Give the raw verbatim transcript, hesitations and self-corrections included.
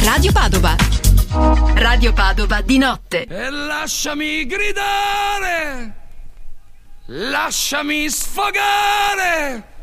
Radio Padova. Radio Padova di notte. E lasciami gridare, lasciami sfogare